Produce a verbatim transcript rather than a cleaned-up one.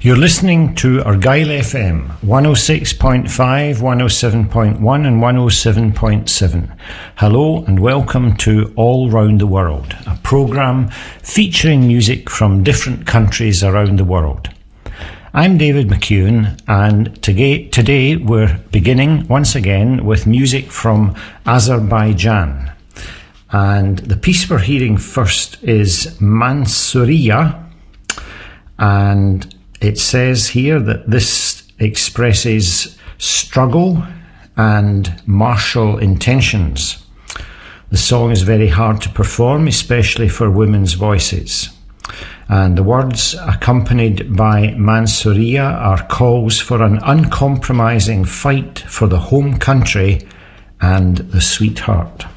You're listening to Argyll F M, one oh six point five, one oh seven point one and one oh seven point seven. Hello and welcome to All Round the World, a programme featuring music from different countries around the world. I'm David McEwen, and today, today we're beginning once again with music from Azerbaijan. And the piece we're hearing first is Mansouriya, and it says here that this expresses struggle and martial intentions. The song is very hard to perform, especially for women's voices. And the words accompanied by Mansouriya are calls for an uncompromising fight for the home country and the sweetheart.